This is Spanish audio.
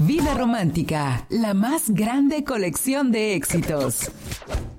Vida Romántica, la más grande colección de éxitos.